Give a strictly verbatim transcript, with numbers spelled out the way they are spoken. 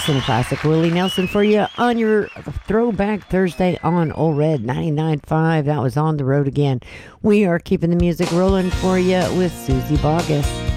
Some classic Willie Nelson for you on your Throwback Thursday on Old Red ninety-nine point five. That was On the Road Again. We are keeping the music rolling for you with Susie Bogus.